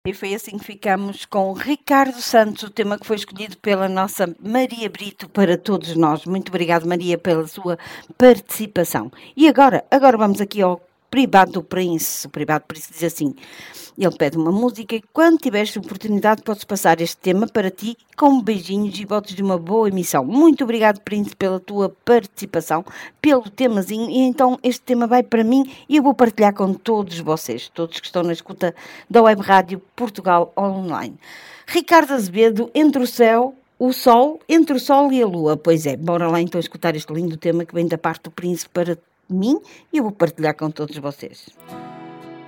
E foi assim que ficamos com Ricardo Santos, o tema que foi escolhido pela nossa Maria Brito para todos nós. Muito obrigado, Maria, pela sua participação. E agora vamos aqui ao Privado do Príncipe. O Privado do Príncipe diz assim: ele pede uma música e quando tiveres oportunidade podes passar este tema para ti com beijinhos e votos de uma boa emissão. Muito obrigado, Príncipe, pela tua participação, pelo temazinho. E então este tema vai para mim e eu vou partilhar com todos vocês, todos que estão na escuta da Web Rádio Portugal Online. Ricardo Azevedo, entre o céu, o sol, entre o sol e a lua. Pois é, bora lá então escutar este lindo tema que vem da parte do Príncipe para mim e eu vou partilhar com todos vocês.